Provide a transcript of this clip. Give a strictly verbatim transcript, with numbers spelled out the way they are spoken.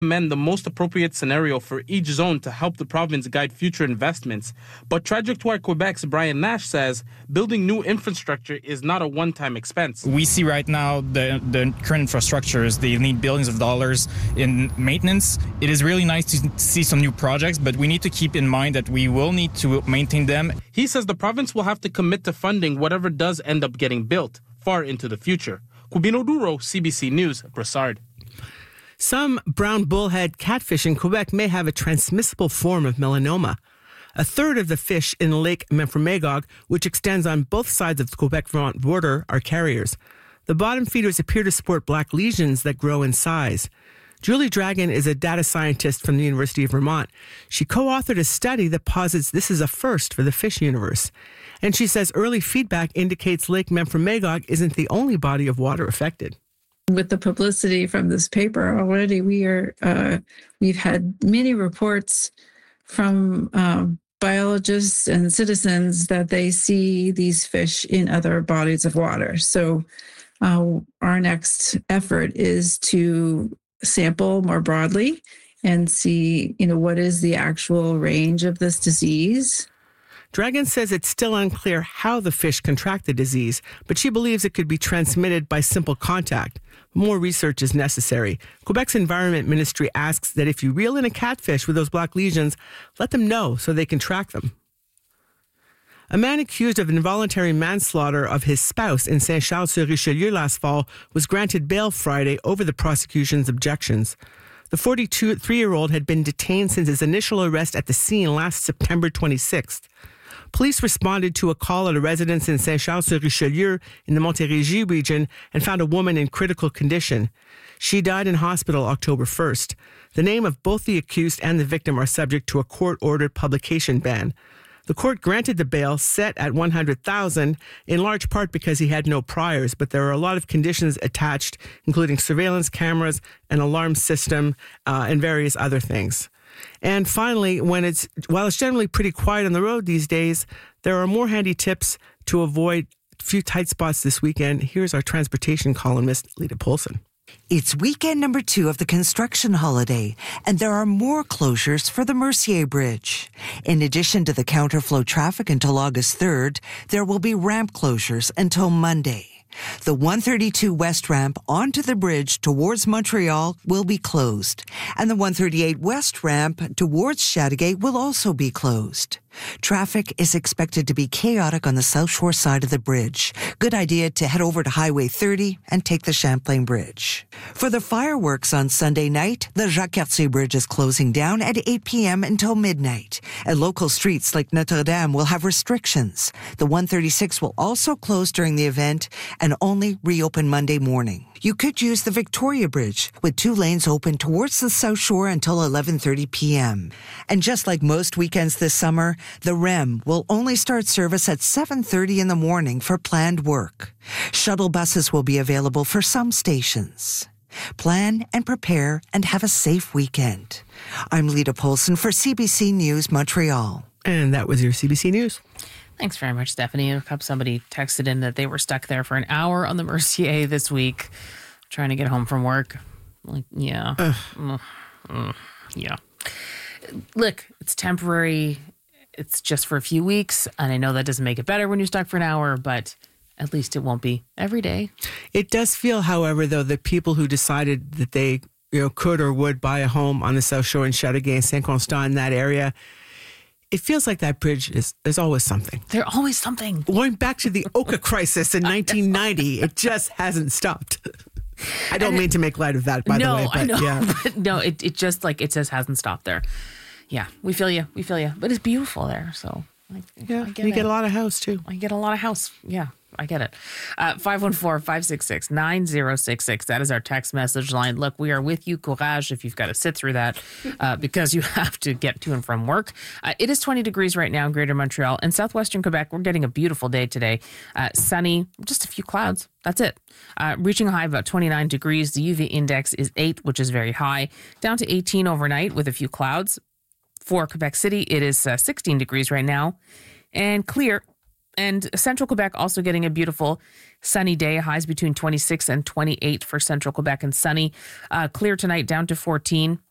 recommend the most appropriate scenario for each zone to help the province guide future investments. But Trajectoire Quebec's Brian Nash says building new infrastructure is not a one-time expense. We see right now the, the current infrastructures, they need billions of dollars in maintenance. It is really nice to see some new projects, but we need to keep in mind that we will need to maintain them. He says the province will have to commit to funding whatever does end up getting built far into the future. Cubino Duro, C B C News, Brassard. Some brown bullhead catfish in Quebec may have a transmissible form of melanoma. A third of the fish in Lake Memphremagog, which extends on both sides of the Quebec-Vermont border, are carriers. The bottom feeders appear to sport black lesions that grow in size. Julie Dragon is a data scientist from the University of Vermont. She co-authored a study that posits this is a first for the fish universe. And she says early feedback indicates Lake Memphremagog isn't the only body of water affected. With the publicity from this paper already, we are uh, we've had many reports from um, biologists and citizens that they see these fish in other bodies of water. So uh, our next effort is to sample more broadly and see, you know, what is the actual range of this disease. Dragon says it's still unclear how the fish contract the disease, but she believes it could be transmitted by simple contact. More research is necessary. Quebec's Environment Ministry asks that if you reel in a catfish with those black lesions, let them know so they can track them. A man accused of involuntary manslaughter of his spouse in Saint-Charles-sur-Richelieu last fall was granted bail Friday over the prosecution's objections. The forty-three-year-old had been detained since his initial arrest at the scene last September twenty-sixth. Police responded to a call at a residence in Saint-Charles-sur-Richelieu in the Montérégie region and found a woman in critical condition. She died in hospital October first. The name of both the accused and the victim are subject to a court-ordered publication ban. The court granted the bail set at one hundred thousand dollars, in large part because he had no priors, but there are a lot of conditions attached, including surveillance cameras, an alarm system, uh, and various other things. And finally, when it's while it's generally pretty quiet on the road these days, there are more handy tips to avoid a few tight spots this weekend. Here's our transportation columnist, Lita Polson. It's weekend number two of the construction holiday, and there are more closures for the Mercier Bridge. In addition to the counterflow traffic until August third, there will be ramp closures until Monday. The one thirty-two West ramp onto the bridge towards Montreal will be closed, and the one thirty-eight West ramp towards Chateauguay will also be closed. Traffic is expected to be chaotic on the South Shore side of the bridge. Good idea to head over to Highway thirty and take the Champlain Bridge. For the fireworks on Sunday night, the Jacques-Cartier Bridge is closing down at eight p.m. until midnight. And local streets like Notre-Dame will have restrictions. The one thirty-six will also close during the event and only reopen Monday morning. You could use the Victoria Bridge, with two lanes open towards the South Shore until eleven thirty p.m. And just like most weekends this summer, the R E M will only start service at seven thirty in the morning for planned work. Shuttle buses will be available for some stations. Plan and prepare and have a safe weekend. I'm Lita Polson for C B C News Montreal. And that was your C B C News. Thanks very much, Stephanie. Somebody texted in that they were stuck there for an hour on the Mercier this week, trying to get home from work. Like, yeah. Mm, mm, yeah. Look, it's temporary. It's just for a few weeks. And I know that doesn't make it better when you're stuck for an hour, but at least it won't be every day. It does feel, however, though, that people who decided that they you know, could or would buy a home on the South Shore in Chateauguay and Saint-Constant in that area, it feels like that bridge is, there's always something. There's always something. Going back to the Oka crisis in nineteen ninety, it just hasn't stopped. I don't mean to make light of that, by no, the way. But I know. Yeah. But no, it, it just like, it just hasn't stopped there. Yeah, we feel you. We feel you. But it's beautiful there, so. I, yeah, I get you it. get a lot of house, too. I get a lot of house. Yeah, I get it. Uh, five one four, five six six, nine zero six six. That is our text message line. Look, we are with you. Courage if you've got to sit through that uh, because you have to get to and from work. Uh, it is twenty degrees right now in Greater Montreal. In southwestern Quebec, we're getting a beautiful day today. Uh, sunny, just a few clouds. That's it. Uh, reaching a high of about twenty-nine degrees. The U V index is eight, which is very high. Down to eighteen overnight with a few clouds. For Quebec City, it is uh, sixteen degrees right now and clear. And central Quebec also getting a beautiful sunny day, highs between twenty-six and twenty-eight for central Quebec and sunny. Uh, clear tonight down to fourteen.